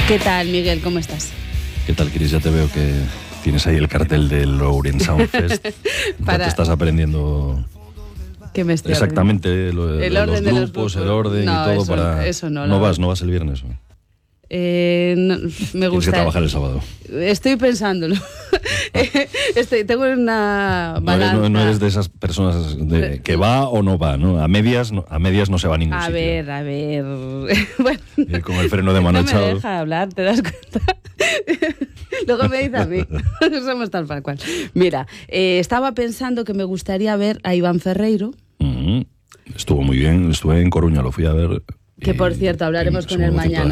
¿Qué tal, Miguel? ¿Cómo estás? ¿Qué tal, Cris? Ya te veo que tienes ahí el cartel del Ourense Sound Fest. Ya te estás aprendiendo ¿Qué me estoy exactamente el orden de los grupos, el orden no, y todo eso, para... Eso no vas el viernes. No, me gusta. Tienes que trabajar el sábado. Estoy pensándolo. Tengo una balanza. No eres de esas personas que va o no va, ¿no? A medias no se va a ningún sitio. A ver. Bueno, con el freno de mano echado. No me deja hablar, ¿te das cuenta? Luego me dice a mí. Somos tal para cual. Mira, estaba pensando que me gustaría ver a Iván Ferreiro. Estuvo muy bien, estuve en Coruña, lo fui a ver. Que por cierto, hablaremos con él mañana.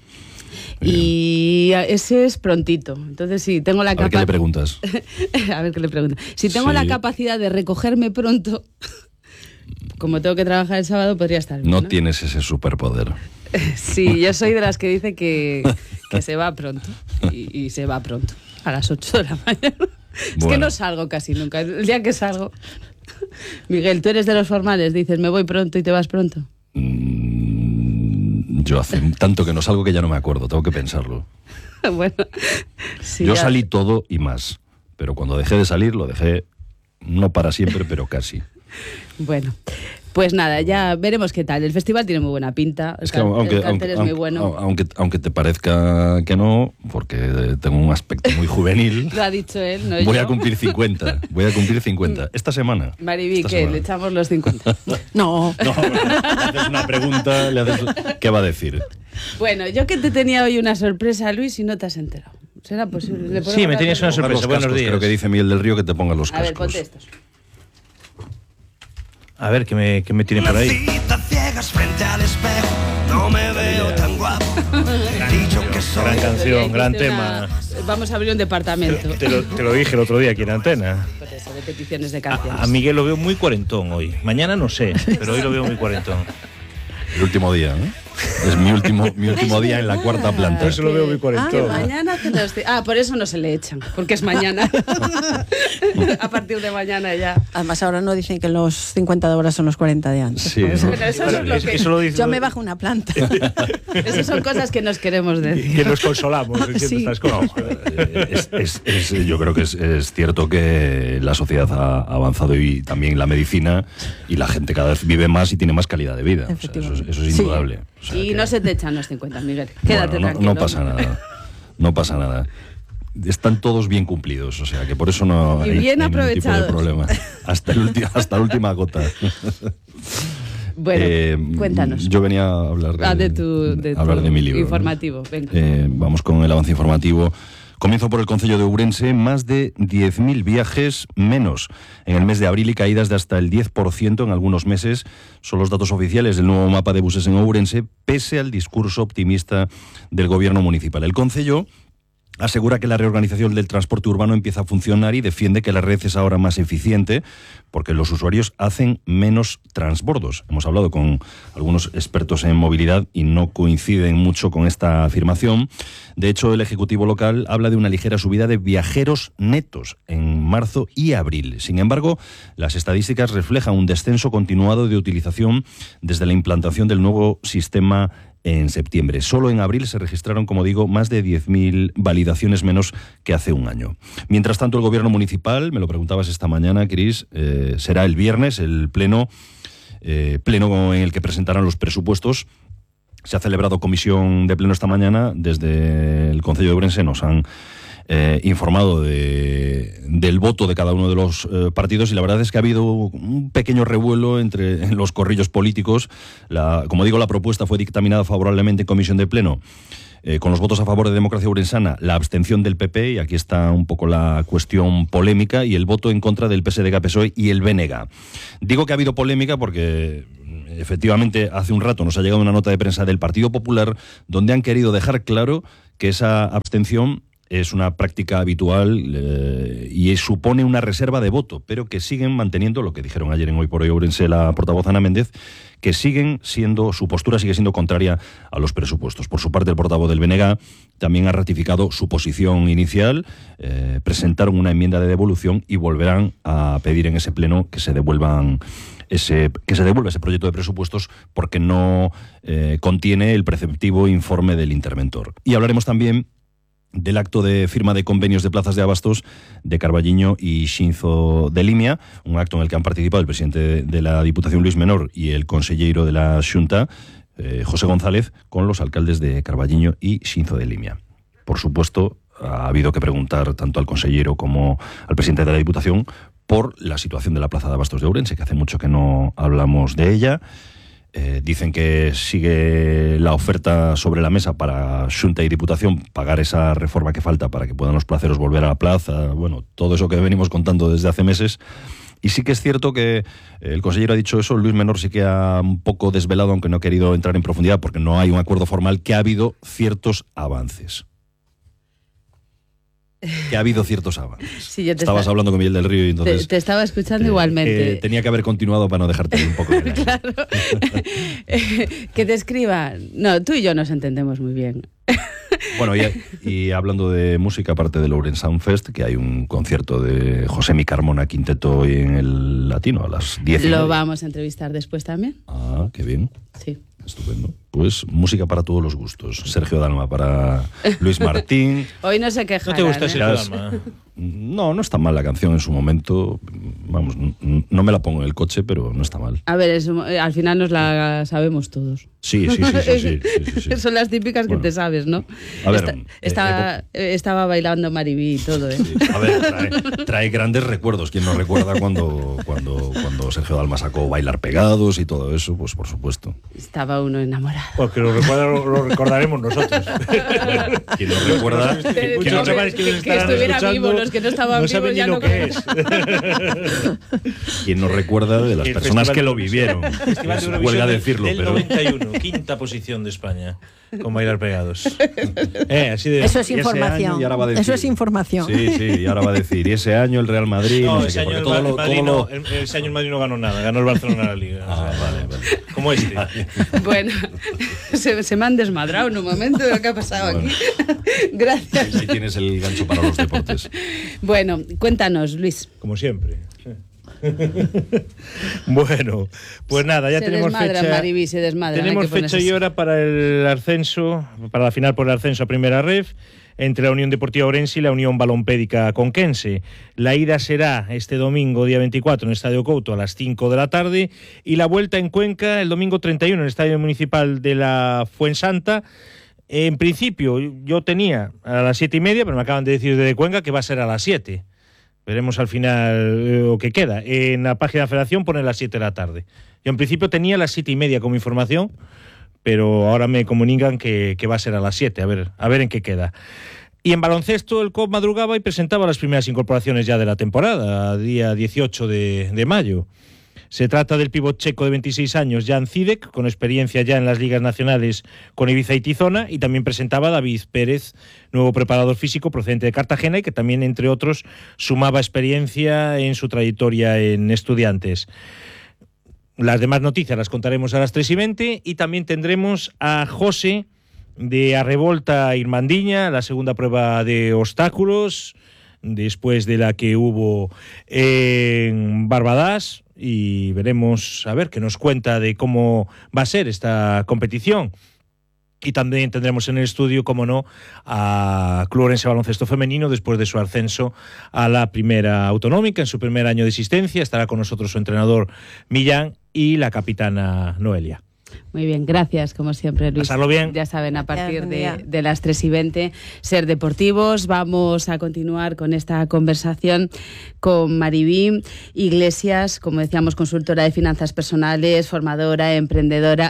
Y ese es prontito. Entonces, sí, tengo la capacidad. ¿Qué le preguntas? A ver qué le pregunto. Si tengo la capacidad de recogerme pronto, como tengo que trabajar el sábado, podría estar bien, ¿no? Tienes ese superpoder. Sí, yo soy de las que dice que se va pronto. Y se va pronto. A las 8 de la mañana. Bueno. Es que no salgo casi nunca. El día que salgo. Miguel, tú eres de los formales. Dices, me voy pronto y te vas pronto. Yo hace tanto que no salgo que ya no me acuerdo, tengo que pensarlo. Bueno, sí, yo salí todo y más, pero cuando dejé de salir lo dejé no para siempre, pero casi. Bueno, pues nada, ya veremos qué tal. El festival tiene muy buena pinta, el cartel es muy bueno. Aunque te parezca que no, porque tengo un aspecto muy juvenil. Lo ha dicho él, no voy yo. A cumplir 50. Esta semana. Mariví, ¿qué? ¿Le echamos los 50? No, le haces una pregunta, ¿qué va a decir? Bueno, yo que te tenía hoy una sorpresa, Luis, y no te has enterado. ¿Será posible? Sí, me tienes una sorpresa. Buenos días. Creo que dice Miguel del Río que te pongas los cascos. A ver, ponte estos. A ver, ¿qué me tiene por ahí? Frente al espejo, no me veo tan guapo. Gran canción, gran tema. Vamos a abrir un departamento. Te lo dije el otro día aquí en Antena. Por eso, de peticiones de canciones. A Miguel lo veo muy cuarentón hoy. Mañana no sé, pero hoy lo veo muy cuarentón. El último día, ¿no? Es mi último día en la cuarta planta. Por eso lo veo muy cuarentón. Mañana por eso no se le echan, porque es mañana. A partir de mañana ya. Además ahora no dicen que los 50 de ahora son los 40 de antes. Sí, ¿no? Eso lo dice. Yo me bajo una planta. Esas son cosas que nos queremos decir. Que nos consolamos. Sí. Estas cosas. Yo creo que es cierto que la sociedad ha avanzado y también la medicina, y la gente cada vez vive más y tiene más calidad de vida. O sea, eso es indudable. Sí. O sea, y no se te echan los 50, Miguel. Quédate tranquilo. No pasa nada. No pasa nada. Están todos bien cumplidos, o sea que por eso no hay ningún tipo de problema. Hasta la última gota. Bueno, cuéntanos. Yo venía a hablar de mi libro. Informativo, venga. Vamos con el avance informativo. Comienzo por el concello de Ourense. Más de 10.000 viajes menos en el mes de abril y caídas de hasta el 10% en algunos meses. Son los datos oficiales del nuevo mapa de buses en Ourense, pese al discurso optimista del gobierno municipal. El concello asegura que la reorganización del transporte urbano empieza a funcionar y defiende que la red es ahora más eficiente porque los usuarios hacen menos transbordos. Hemos hablado con algunos expertos en movilidad y no coinciden mucho con esta afirmación. De hecho, el Ejecutivo local habla de una ligera subida de viajeros netos en marzo y abril. Sin embargo, las estadísticas reflejan un descenso continuado de utilización desde la implantación del nuevo sistema en septiembre. Solo en abril se registraron, como digo, más de 10.000 validaciones menos que hace un año. Mientras tanto, el gobierno municipal, me lo preguntabas esta mañana, Cris, será el viernes el pleno en el que presentarán los presupuestos. Se ha celebrado comisión de pleno esta mañana. Desde el concello de Ourense nos han informado del voto de cada uno de los partidos, y la verdad es que ha habido un pequeño revuelo entre los corrillos políticos. Como digo, la propuesta fue dictaminada favorablemente en comisión de pleno, con los votos a favor de Democracia Ourensana, la abstención del PP, y aquí está un poco la cuestión polémica, y el voto en contra del PSDG-PSOE y el BNG. Digo que ha habido polémica porque efectivamente hace un rato nos ha llegado una nota de prensa del Partido Popular donde han querido dejar claro que esa abstención es una práctica habitual y supone una reserva de voto, pero que siguen manteniendo lo que dijeron ayer en Hoy por Hoy Ourense la portavoz Ana Méndez, que su postura sigue siendo contraria a los presupuestos. Por su parte, el portavoz del BNG también ha ratificado su posición inicial, presentaron una enmienda de devolución y volverán a pedir en ese pleno que se devuelva ese proyecto de presupuestos porque no contiene el preceptivo informe del interventor. Y hablaremos también del acto de firma de convenios de plazas de abastos de Carballiño y Xinzo de Limia, un acto en el que han participado el presidente de la Diputación, Luis Menor, y el consellero de la Xunta, José González, con los alcaldes de Carballiño y Xinzo de Limia. Por supuesto, ha habido que preguntar tanto al consellero como al presidente de la Diputación por la situación de la plaza de abastos de Ourense, que hace mucho que no hablamos de ella. Dicen que sigue la oferta sobre la mesa para Xunta y Diputación pagar esa reforma que falta para que puedan los placeros volver a la plaza, bueno, todo eso que venimos contando desde hace meses. Y sí que es cierto que el consejero ha dicho eso, Luis Menor sí que ha un poco desvelado, aunque no ha querido entrar en profundidad porque no hay un acuerdo formal, que ha habido ciertos avances. Que ha habido ciertos avances. Sí, Estabas hablando con Miguel del Río y entonces... Te estaba escuchando igualmente. Tenía que haber continuado para no dejarte un poco. Claro. Que te escriba... No, tú y yo nos entendemos muy bien. Bueno, y hablando de música, aparte del Ourense Sound Fest, que hay un concierto de Josemi Carmona Quinteto hoy en el Latino a las 10. ¿Lo vamos a entrevistar después también? Ah, qué bien. Sí. Estupendo. Pues música para todos los gustos. Sergio Dalma para Luis Martín. Hoy no se quejarán. ¿No te gusta Sergio Dalma? No está mal la canción en su momento. Vamos, no me la pongo en el coche, pero no está mal. A ver, al final nos la sabemos todos. Sí. Son las típicas que te sabes, ¿no? A ver, estaba bailando Maribí y todo, ¿eh? Sí. A ver, trae grandes recuerdos. ¿Quién no recuerda cuando Sergio Dalma sacó Bailar Pegados y todo eso? Pues por supuesto. Estaba uno enamorado. Pues que lo recordaremos nosotros. ¿Quién no recuerda? Que estuviera vivo, los que no estaban vivos ya no qué es. ¿Quién no recuerda de las personas que lo vivieron? Huelga decirlo, del pero... 91, quinta posición de España con Bailar Pegados. Así de, Eso es información. Eso es información. Sí, y ahora va a decir, y ese año el Real Madrid... No, ese año ese año el Madrid no ganó nada, ganó el Barcelona la Liga. Vale. Como este. Bueno, se me han desmadrado en un momento lo que ha pasado aquí. Gracias. Ahí tienes el gancho para los deportes. Bueno, cuéntanos, Luis. Como siempre. Bueno, pues nada, ya tenemos fecha. Maribí, se desmadra. Tenemos fecha y hora para el ascenso, para la final por el ascenso a Primera Ref, entre la Unión Deportiva Ourense y la Unión Balompédica Conquense. La ida será este domingo, día 24, en el Estadio Couto a las 5 de la tarde, y la vuelta en Cuenca el domingo 31 en el Estadio Municipal de la Fuensanta. En principio yo tenía a las 7:30, pero me acaban de decir desde Cuenca que va a ser a las 7. Veremos al final lo que queda. En la página de la Federación pone las 7 de la tarde. Yo en principio tenía las 7:30 como información, pero ahora me comunican que va a ser a las 7. A ver en qué queda. Y en baloncesto el COP madrugaba y presentaba las primeras incorporaciones ya de la temporada, día 18 de mayo. Se trata del pívot checo de 26 años, Jan Zidek, con experiencia ya en las ligas nacionales con Ibiza y Tizona, y también presentaba a David Pérez, nuevo preparador físico procedente de Cartagena y que también, entre otros, sumaba experiencia en su trayectoria en Estudiantes. Las demás noticias las contaremos a las 3:20 y también tendremos a José de Arrevolta Irmandiña, la segunda prueba de obstáculos, después de la que hubo en Barbadas, y veremos a ver qué nos cuenta de cómo va a ser esta competición. Y también tendremos en el estudio, como no, a Club Ourense Baloncesto Femenino después de su ascenso a la primera autonómica en su primer año de existencia. Estará con nosotros su entrenador Millán y la capitana Noelia. Muy bien, gracias, como siempre, Luis. Pasarlo bien. Ya saben, a partir de las 3:20, Ser Deportivos. Vamos a continuar con esta conversación con Maribí Iglesias, como decíamos, consultora de finanzas personales, formadora, emprendedora,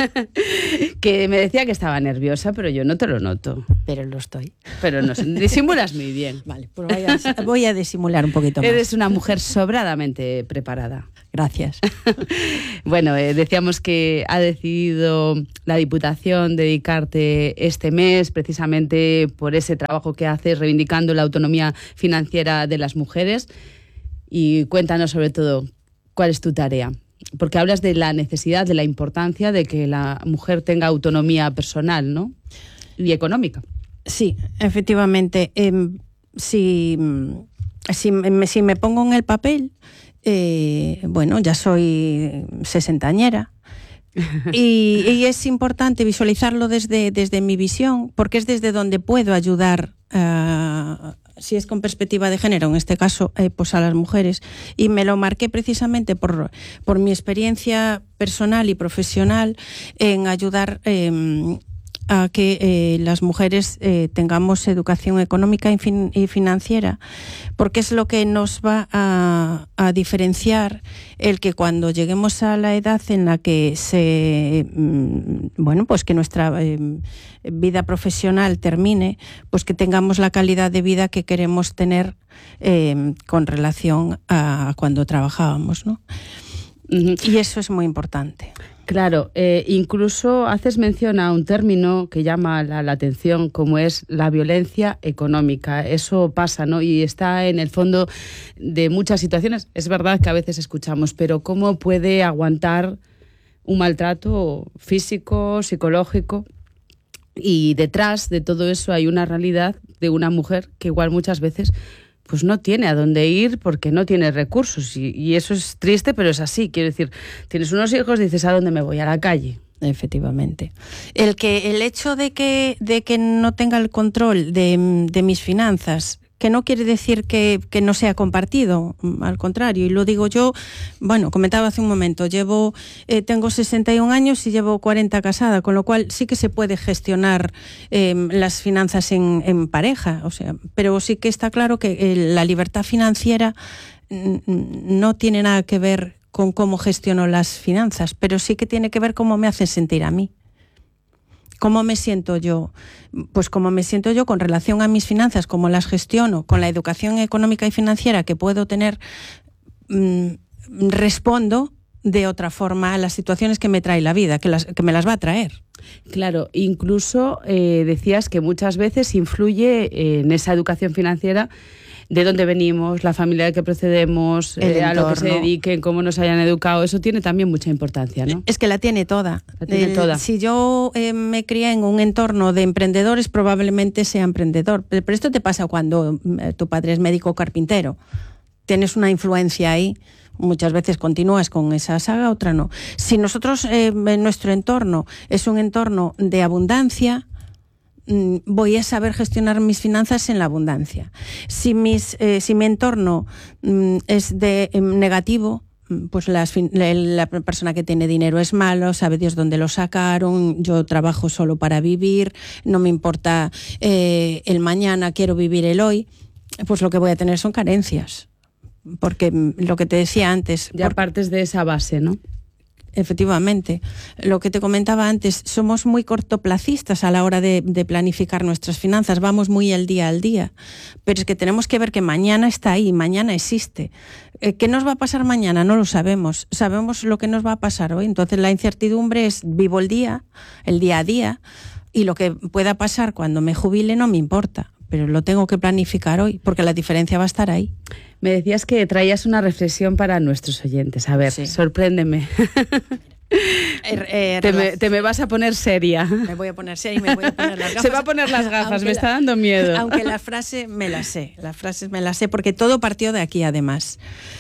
que me decía que estaba nerviosa, pero yo no te lo noto. Pero lo estoy. Pero no, disimulas muy bien. Vale, pues voy a disimular un poquito más. Eres una mujer sobradamente preparada. Gracias. Bueno, decíamos que ha decidido la Diputación dedicarte este mes precisamente por ese trabajo que haces reivindicando la autonomía financiera de las mujeres. Y cuéntanos sobre todo, ¿cuál es tu tarea? Porque hablas de la necesidad, de la importancia de que la mujer tenga autonomía personal, ¿no? Y económica. Sí, efectivamente. Si me pongo en el papel, bueno, ya soy sesentañera y es importante visualizarlo desde mi visión, porque es desde donde puedo ayudar, si es con perspectiva de género, en este caso, pues a las mujeres. Y me lo marqué precisamente por mi experiencia personal y profesional en ayudar a que las mujeres tengamos educación económica y financiera, porque es lo que nos va a diferenciar el que cuando lleguemos a la edad en la que pues que nuestra vida profesional termine, pues que tengamos la calidad de vida que queremos tener con relación a cuando trabajábamos, ¿no? Y eso es muy importante. Claro, incluso haces mención a un término que llama la atención, como es la violencia económica. Eso pasa, ¿no? Y está en el fondo de muchas situaciones. Es verdad que a veces escuchamos, pero ¿cómo puede aguantar un maltrato físico, psicológico? Y detrás de todo eso hay una realidad de una mujer que igual muchas veces pues no tiene a dónde ir porque no tiene recursos. Y eso es triste, pero es así. Quiero decir, tienes unos hijos, dices, ¿a dónde me voy? A la calle. Efectivamente. El hecho de que no tenga el control de mis finanzas, que no quiere decir que no sea compartido, al contrario, y lo digo yo, bueno, comentaba hace un momento, tengo 61 años y llevo 40 casada, con lo cual sí que se puede gestionar las finanzas en pareja, o sea, pero sí que está claro que la libertad financiera no tiene nada que ver con cómo gestiono las finanzas, pero sí que tiene que ver cómo me hacen sentir a mí. ¿Cómo me siento yo? Pues cómo me siento yo con relación a mis finanzas, cómo las gestiono, con la educación económica y financiera que puedo tener, respondo de otra forma a las situaciones que me trae la vida, que me las va a traer. Claro, incluso decías que muchas veces influye en esa educación financiera de dónde venimos, la familia de que procedemos, a lo que se dediquen, cómo nos hayan educado. Eso tiene también mucha importancia, ¿no? Es que la tiene toda. La tiene toda. Si yo me crié en un entorno de emprendedores, probablemente sea emprendedor. Pero esto te pasa cuando tu padre es médico o carpintero. Tienes una influencia ahí. Muchas veces continúas con esa saga, otra no. Si nosotros, nuestro entorno es un entorno de abundancia, voy a saber gestionar mis finanzas en la abundancia. Si mi entorno es negativo, pues la persona que tiene dinero es malo, sabe Dios dónde lo sacaron, yo trabajo solo para vivir, no me importa el mañana, quiero vivir el hoy, pues lo que voy a tener son carencias. Porque lo que te decía antes... Ya partes de esa base, ¿no? Efectivamente. Lo que te comentaba antes, somos muy cortoplacistas a la hora de planificar nuestras finanzas, vamos muy al día, pero es que tenemos que ver que mañana está ahí, mañana existe. ¿Qué nos va a pasar mañana? No lo sabemos. Sabemos lo que nos va a pasar hoy. Entonces la incertidumbre es vivo el día a día, y lo que pueda pasar cuando me jubile no me importa, pero lo tengo que planificar hoy, porque la diferencia va a estar ahí. Me decías que traías una reflexión para nuestros oyentes. A ver, sí. Sorpréndeme. Te me vas a poner seria. Me voy a poner seria y me voy a poner las gafas. Se va a poner las gafas, me está dando miedo. Aunque la frase me la sé. Las frases me las sé porque todo partió de aquí, además.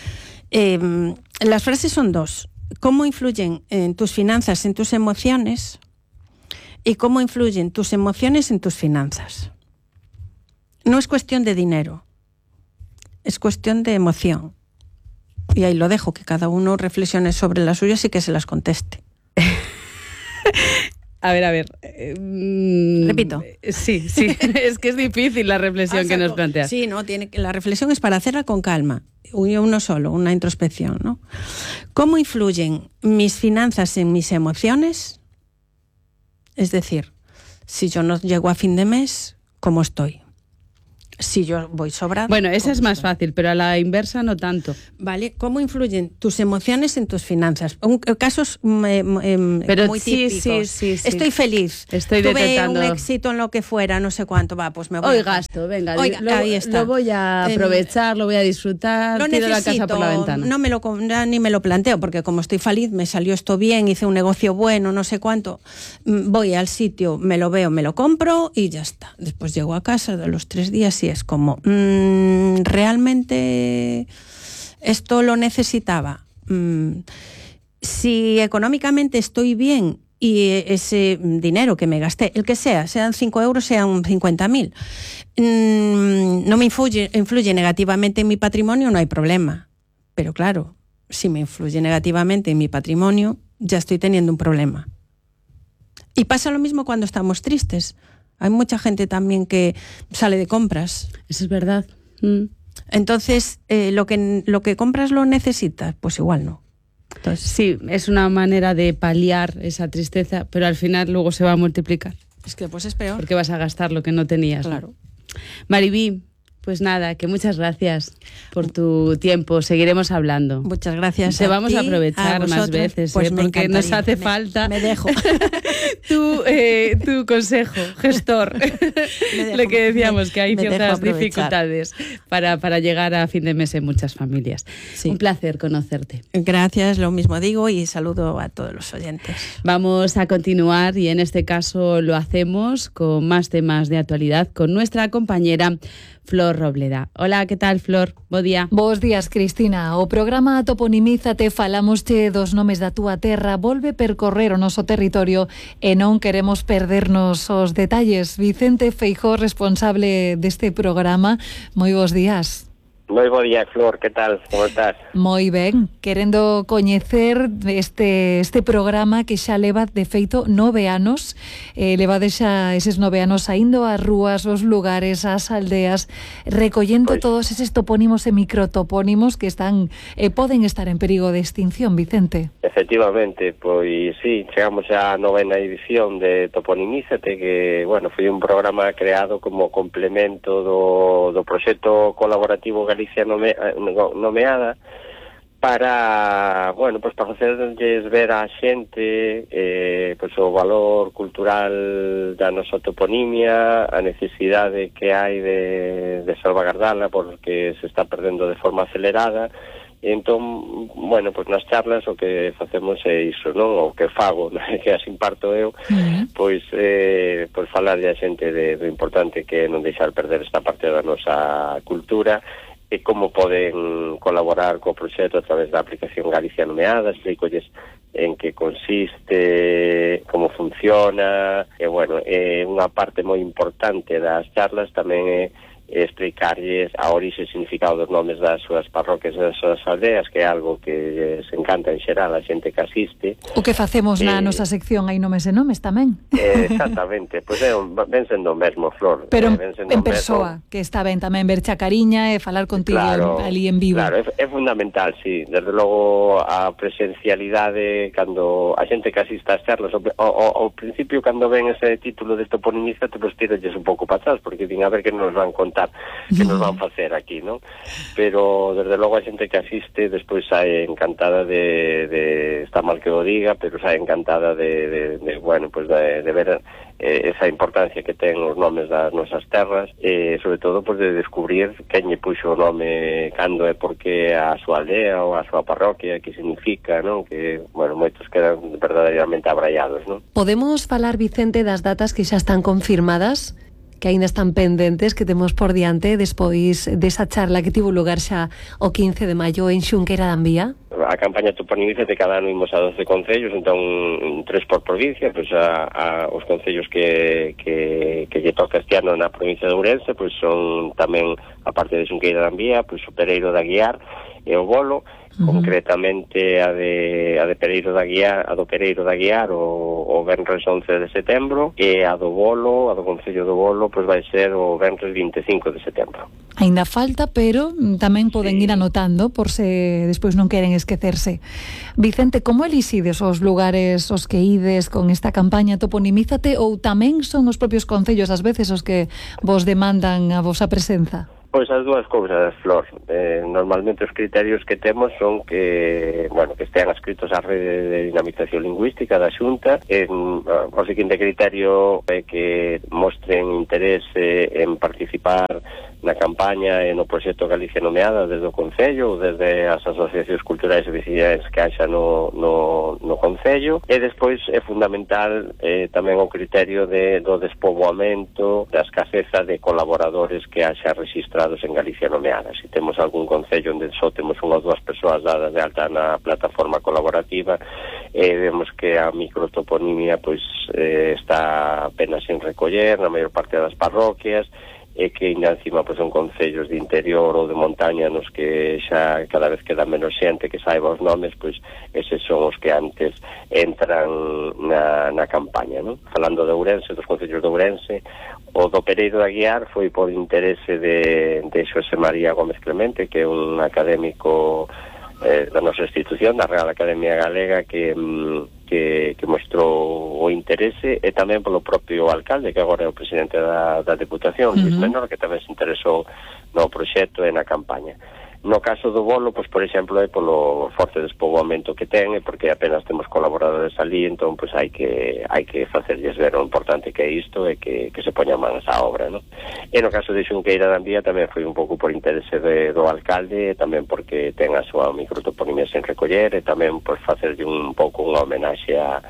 Las frases son dos. ¿Cómo influyen en tus finanzas, en tus emociones? Y cómo influyen tus emociones en tus finanzas. No es cuestión de dinero. Es cuestión de emoción. Y ahí lo dejo, que cada uno reflexione sobre las suyas y que se las conteste. A ver. Repito. Sí. Es que es difícil la reflexión que nos planteas. Sí, no, la reflexión es para hacerla con calma. Uno solo, una introspección, ¿no? ¿Cómo influyen mis finanzas en mis emociones? Es decir, si yo no llego a fin de mes, ¿cómo estoy? si yo voy sobrada. Bueno, esa es más fácil, pero a la inversa no tanto. ¿Vale? ¿Cómo influyen tus emociones en tus finanzas? Casos pero muy típicos. Sí. Estoy feliz. Estoy Tuve detectando un éxito en lo que fuera, no sé cuánto, pues me voy. Hoy gasto, venga, ahí está. Lo voy a aprovechar, lo voy a disfrutar, lo tiro necesito, la casa por la ventana. Ni me lo planteo, porque como estoy feliz, me salió esto bien, hice un negocio bueno, no sé cuánto, voy al sitio, me lo veo, me lo compro y ya está. Después llego a casa de los 3 días y es como, ¿realmente esto lo necesitaba? Si económicamente estoy bien y ese dinero que me gasté, el que sea, sean 5 euros, sean 50.000, no me influye negativamente en mi patrimonio, no hay problema. Pero claro, si me influye negativamente en mi patrimonio, ya estoy teniendo un problema. Y pasa lo mismo cuando estamos tristes. Hay mucha gente también que sale de compras. Eso es verdad. Entonces, lo que compras lo necesitas, pues igual no. Entonces, sí, es una manera de paliar esa tristeza, pero al final luego se va a multiplicar. Es que pues es peor. Porque vas a gastar lo que no tenías. Claro. ¿No? Maribí, pues nada, que muchas gracias por tu tiempo. Seguiremos hablando. Muchas gracias. Te vamos a aprovechar más veces, pues porque nos hace falta. Me dejo. tu consejo, gestor. Lo que decíamos, que hay ciertas dificultades para llegar a fin de mes en muchas familias. Sí. Un placer conocerte. Gracias, lo mismo digo, y saludo a todos los oyentes. Vamos a continuar, y en este caso lo hacemos con más temas de actualidad con nuestra compañera Flor Robleda. Hola, que tal, Flor? Bo día. Bos días, Cristina. O programa Toponimízate falámosche dos nomes da túa terra, volve percorrer o noso territorio e non queremos perdernos os detalles. Vicente Feijóo, responsable deste programa. Moi bos días. Moi bo día, Flor, que tal? Como estás? Moi ben, querendo coñecer este programa que xa leva, de feito, 9 anos. Levades xa eses 9 anos saindo ás rúas, aos lugares, ás aldeas, recollendo todos eses topónimos e microtopónimos que están poden estar en perigo de extinción, Vicente. Efectivamente, pois sí, chegamos á 9ª edición de Toponimízate, que, bueno, foi un programa creado como complemento do proxecto colaborativo Galicia nomeada para, bueno, pues para facerlles ver a xente pues o valor cultural da nosa toponimia, a necesidade que hai de salvagardala porque se está perdendo de forma acelerada. E entón, bueno, pues nas charlas o que facemos é iso, non? O que fago, que as imparto eu, pois falarlle a xente do importante que é non deixar perder esta parte da nosa cultura e como poden colaborar co proxecto a través da aplicación Galicia Nomeada, explicolles en que consiste, como funciona, e, bueno, unha parte moi importante das charlas tamén é explicarlles a orixe e significado dos nomes das súas parroquias e das súas aldeas, que é algo que se encanta en xeral a xente que asiste. O que facemos na nosa sección Hai nomes e nomes tamén. Exactamente, pois ven sendo o mesmo, Flor. Pero en persoa, que está ben tamén ver cha cariña e falar contigo, claro, ali en vivo. Claro, é fundamental, sí. Desde logo a presencialidade, cando a xente que asista ás charlas, ao principio, cando ven ese título de toponimista, pues tiralles un pouco para atrás, porque din a ver que nos van contar, que nos van facer aquí, non? Pero desde logo a xente que asiste despois sae encantada de está mal que o diga, pero sae encantada de bueno, pues de ver esa importancia que ten os nomes das nosas terras, e sobre todo pues de descubrir quen lle puxo o nome, cando e por que a súa aldea ou a súa parroquia, que significa, non? Que, bueno, moitos quedan verdadeiramente abraiados, non? Podemos falar, Vicente, das datas que xa están confirmadas, que aínda están pendentes, que temos por diante despois desa charla que tivo lugar xa o 15 de maio en Xunqueira da Ambía? A campaña Toponimízate, cada ano imos a 12 concellos, entón 3 por provincia, pois os concellos que lle toca este ano na provincia de Ourense, pois son tamén, a parte de Xunqueira da Ambía, pois o Pereiro de Aguiar e o bolo, concretamente a de Pereiro da Guiar o venres 11 de setembro, e a do bolo, a do Concello do Bolo, pois vai ser o venres 25 de setembro. Ainda falta, pero tamén poden ir anotando por se despois non queren esquecerse. Vicente, como elixides os lugares os que ides con esta campaña Toponimízate, ou tamén son os propios concellos ás veces os que vos demandan a vosa presenza? Pois as dúas cousas, Flor. Normalmente os criterios que temos son que, bueno, que estean escritos á rede de dinamización lingüística da Xunta. O seguinte criterio é que mostren interese en participar na campaña e no proxecto Galicia Nomeada desde o Concello ou desde as asociacións culturais e veciñais que haxa no Concello, e despois é fundamental tamén o criterio do despoboamento, da escaseza de colaboradores que haxa registrados en Galicia Nomeada. Se temos algún concello onde só temos unha ou dúas persoas dadas de alta na plataforma colaborativa, vemos que a microtoponimia pois está apenas sin recoller na maior parte das parroquias, e que ainda encima pois, son concellos de interior ou de montaña nos que xa cada vez queda menos xente que saiba os nomes, pois eses son os que antes entran na campaña, non? Falando de Ourense, dos concellos de Ourense, o do Pereiro da Guiar foi por interese de Xosé María Gómez Clemente, que é un académico da nosa institución, da Real Academia Galega, que mostrou o interese, e tamén polo propio alcalde, que agora é o presidente da Deputación, Luis Menor, que tamén se interesou no proxecto e na campaña. No caso do bolo, pois, por exemplo, é polo forte despoboamento que ten, e porque apenas temos colaboradores ali, entón, pois, hai que facerlles ver o importante que é isto e que se poña mans á obra, non? E no caso de Xunqueira da Ambía tamén foi un pouco por interese do alcalde, tamén porque ten a súa microtoponimia sen recoller, e tamén por facerlle un pouco unha homenaxe a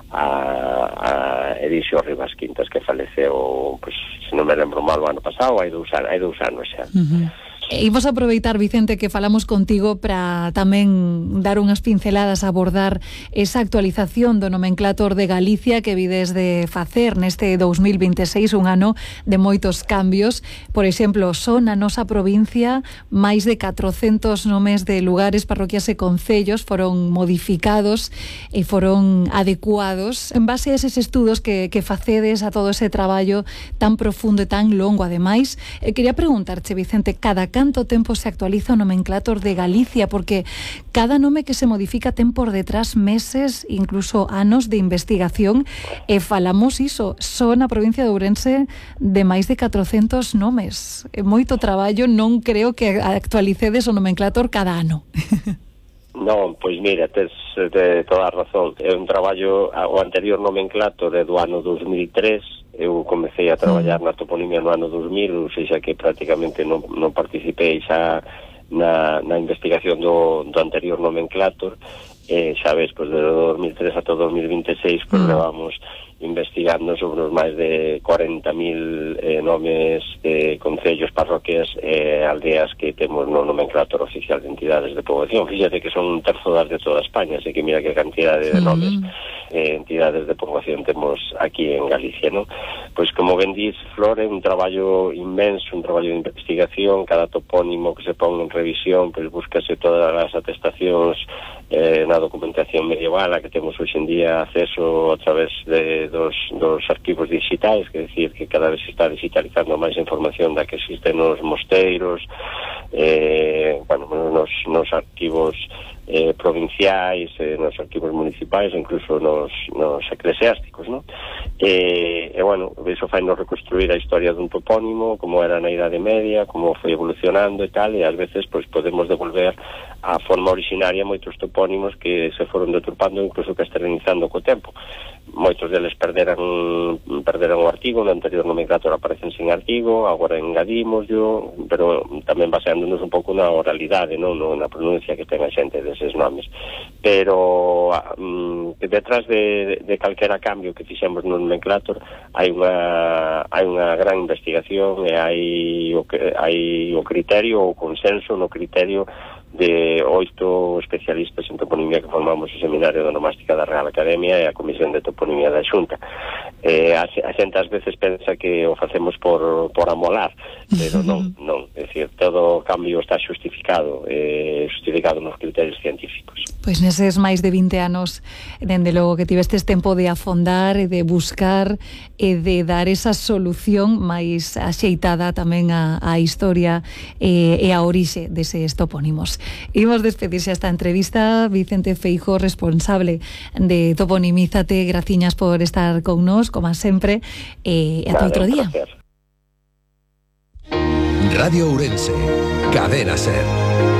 Edixio Rivas Quintas, que faleceu, pois, se non me lembro mal, o ano pasado, hai 2 anos xa. Imos aproveitar, Vicente, que falamos contigo para tamén dar unhas pinceladas a abordar esa actualización do nomenclator de Galicia que vides de facer neste 2026, un ano de moitos cambios. Por exemplo, son a nosa provincia máis de 400 nomes de lugares, parroquias e concellos foron modificados e foron adecuados en base a eses estudos que facedes, a todo ese traballo tan profundo e tan longo. Ademais, quería preguntarche, Vicente, cada canto tempo se actualiza o nomenclator de Galicia, porque cada nome que se modifica ten por detrás meses, incluso anos de investigación, e falamos iso, só na provincia de Ourense de máis de 400 nomes. É moito traballo, non creo que actualicedes o nomenclator cada ano. Non, pois mira, tes toda a razón. É un traballo, o anterior nomenclator é do ano 2003, eu comecei a traballar na toponimia no ano 2000, ou seja que prácticamente non participei xa na investigación do anterior nomenclator, e xa ves, pois, desde 2003 ata 2026 pois levamos investigando sobre os máis de 40.000 nomes de concellos, parroquias e aldeas que temos no nomenclator oficial de entidades de poboación. Fíxate que son un terzo das de toda España, así que mira que cantidade de nomes entidades de poboación temos aquí en Galicia, non? Pois como ben dís, Flor, é un traballo inmenso, un traballo de investigación. Cada topónimo que se pon en revisión, pois búscase todas as atestacións na documentación medieval a que temos hoxe en día acceso a través dos arquivos digitais, que decir que cada vez se está digitalizando máis información da que existe nos mosteiros, nos arquivos provinciais, nos arquivos municipais, incluso nos eclesiásticos, non? Bueno, iso fai nos reconstruir a historia dun topónimo, como era na Idade Media, como foi evolucionando e tal, e ás veces pois podemos devolver a forma originaria moitos topónimos que se foron deturpando, incluso castellanizando co tempo. Moitos deles perderan o artigo, no anterior nomenclator aparecen sin artigo, agora engadimoslo, pero tamén baseándonos un pouco na oralidade, non na pronuncia que ten a xente deses nomes. Pero detrás de calquera cambio que fixemos no nomenclator hai unha gran investigación, e hai o criterio, o consenso no criterio de 8 especialistas en toponimia que formamos o Seminario de Onomástica da Real Academia e a Comisión de Toponimia da Xunta. A xente ás veces pensa que o facemos por amolar, pero non, é dicir, todo cambio está justificado nos criterios científicos. Pois neses máis de 20 anos, dende logo que tivestes tempo de afondar e de buscar e de dar esa solución máis axeitada tamén á historia e a orixe deses topónimos. Imos despedirse esta entrevista. Vicente Feijóo, responsable de Toponimízate, graciñas por estar con nós, como sempre, e ata outro día. Radio Ourense, Cadena Ser.